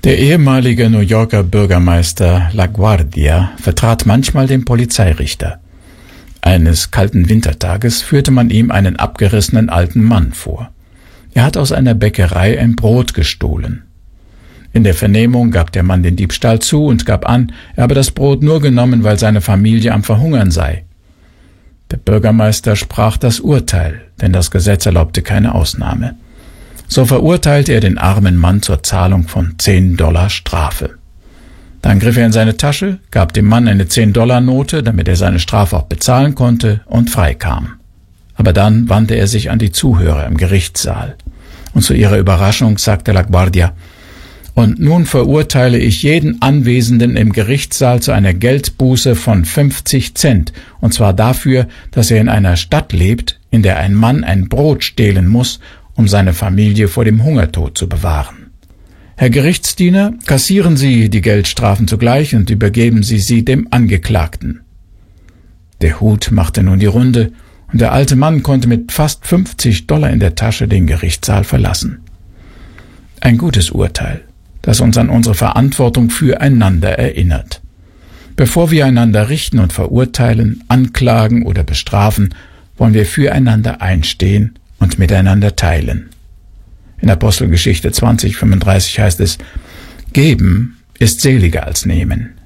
Der ehemalige New Yorker Bürgermeister LaGuardia vertrat manchmal den Polizeirichter. Eines kalten Wintertages führte man ihm einen abgerissenen alten Mann vor. Er hat aus einer Bäckerei ein Brot gestohlen. In der Vernehmung gab der Mann den Diebstahl zu und gab an, er habe das Brot nur genommen, weil seine Familie am Verhungern sei. Der Bürgermeister sprach das Urteil, denn das Gesetz erlaubte keine Ausnahme. So verurteilte er den armen Mann zur Zahlung von $10 Strafe. Dann griff er in seine Tasche, gab dem Mann eine $10-Note, damit er seine Strafe auch bezahlen konnte, und freikam. Aber dann wandte er sich an die Zuhörer im Gerichtssaal. Und zu ihrer Überraschung sagte LaGuardia: Und nun verurteile ich jeden Anwesenden im Gerichtssaal zu einer Geldbuße von 50 Cent, und zwar dafür, dass er in einer Stadt lebt, in der ein Mann ein Brot stehlen muss, um seine Familie vor dem Hungertod zu bewahren. Herr Gerichtsdiener, kassieren Sie die Geldstrafen zugleich und übergeben Sie sie dem Angeklagten. Der Hut machte nun die Runde, und der alte Mann konnte mit fast $50 in der Tasche den Gerichtssaal verlassen. Ein gutes Urteil, das uns an unsere Verantwortung füreinander erinnert. Bevor wir einander richten und verurteilen, anklagen oder bestrafen, wollen wir füreinander einstehen und miteinander teilen. In Apostelgeschichte 20,35 heißt es: Geben ist seliger als nehmen.